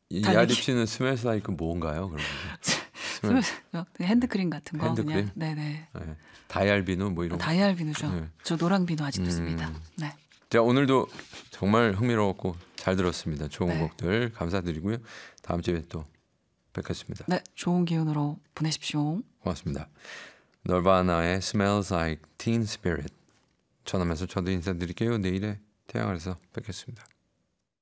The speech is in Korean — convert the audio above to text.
이아립 씨는 스멜스 라이크 뭔가요? 그러면 핸드크림 같은 거. 핸드크림? 그냥. 네네. 네. 다이알비누 뭐 이런 거. 다이알비누죠. 네. 저 노랑비누 아직도 씁니다. 네. 자, 오늘도 정말 흥미로웠고 잘 들었습니다. 좋은 네. 곡들 감사드리고요. 다음 주에 또 뵙겠습니다. 네, 좋은 기운으로 보내십시오. 고맙습니다. 널바나의 Smells Like Teen Spirit 전하면서 저도 인사드릴게요. 내일의 태양아래서 뵙겠습니다.